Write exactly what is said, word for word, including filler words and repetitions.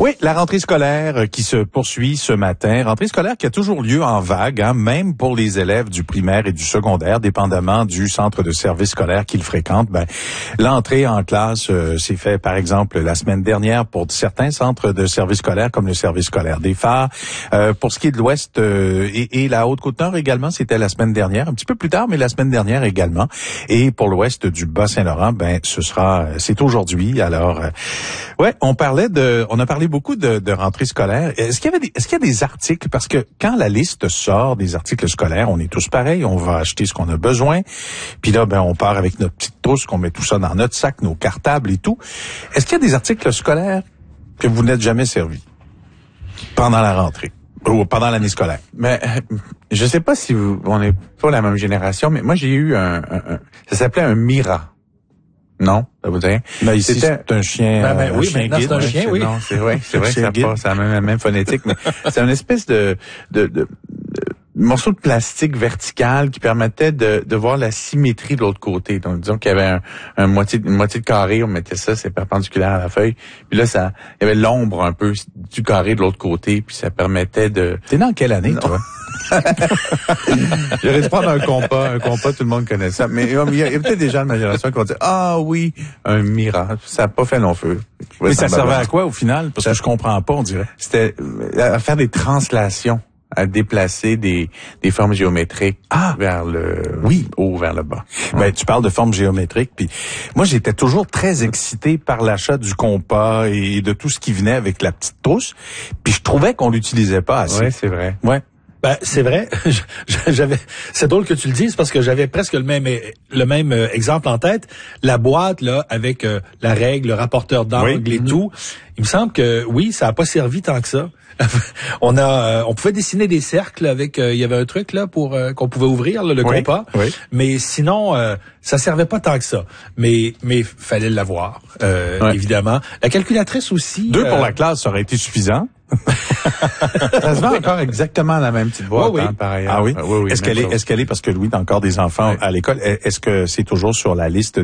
Oui, la rentrée scolaire qui se poursuit ce matin. Rentrée scolaire qui a toujours lieu en vague, hein, même pour les élèves du primaire et du secondaire, dépendamment du centre de service scolaire qu'ils fréquentent. Ben, l'entrée en classe euh, s'est fait, par exemple, la semaine dernière pour certains centres de service scolaire, comme le service scolaire des Phares. Euh, pour ce qui est de l'Ouest euh, et, et la Haute-Côte-Nord également, c'était la semaine dernière, un petit peu plus tard, mais la semaine dernière également. Et pour l'Ouest du Bas-Saint-Laurent, ben, ce sera, c'est aujourd'hui. Alors, euh, ouais, on parlait de, on a parlé beaucoup de, de rentrée scolaire. Est-ce qu'il y avait des, est-ce qu'il y a des articles, parce que quand la liste sort des articles scolaires, on est tous pareils, on va acheter ce qu'on a besoin, puis là, ben, on part avec notre petite trousse, qu'on met tout ça dans notre sac, nos cartables et tout. Est-ce qu'il y a des articles scolaires que vous n'êtes jamais servis pendant la rentrée ou pendant l'année scolaire? Mais je sais pas si vous, on est pas la même génération, mais moi j'ai eu un, un, un ça s'appelait un Mira. Non, ça vous dit? Ben ici, c'est un chien. Ben, ben, un oui, chien maintenant guide, c'est un chien, oui. Non, c'est vrai, c'est vrai que ça guide. passe à la même, la même phonétique, mais c'est une espèce de, de, de, de morceau de plastique vertical qui permettait de, de voir la symétrie de l'autre côté. Donc, disons qu'il y avait un, un moitié, une moitié de carré, on mettait ça, c'est perpendiculaire à la feuille. Puis là, ça, il y avait l'ombre un peu du carré de l'autre côté, puis ça permettait de... T'es dans quelle année, non. toi? J'aurais dû prendre un compas. Un compas, tout le monde connaît ça. Mais il y a, il y a peut-être des gens de ma génération qui vont dire « Ah oui, un Mira. » Ça n'a pas fait long feu. Mais ça servait à quoi au final? Parce ça, que je comprends pas, on dirait. C'était à faire des translations, à déplacer des, des formes géométriques ah, vers le oui. haut, vers le bas. Ben, ouais. Tu parles de formes géométriques, puis moi, j'étais toujours très excité par l'achat du compas et de tout ce qui venait avec la petite trousse, puis je trouvais qu'on l'utilisait pas assez. Oui, c'est vrai. Ouais. Ben, c'est vrai. J'avais, c'est drôle que tu le dises parce que j'avais presque le même, le même exemple en tête. La boîte, là, avec euh, la règle, le rapporteur d'angle oui. et mm-hmm. tout. Il me semble que, oui, ça a pas servi tant que ça. on a, euh, on pouvait dessiner des cercles avec, euh, il y avait un truc, là, pour, euh, qu'on pouvait ouvrir, là, le oui. compas. Oui. Mais sinon, euh, ça servait pas tant que ça. Mais, mais fallait l'avoir, euh, ouais. évidemment. La calculatrice aussi. Deux euh, pour la classe, ça aurait été suffisant. Ça se vend encore exactement la même petite boîte, oui, oui. Hein, par ailleurs. Ah oui? oui, oui est-ce qu'elle est, est-ce qu'elle est, parce que Louis, t'as encore des enfants oui. à l'école, est-ce que c'est toujours sur la liste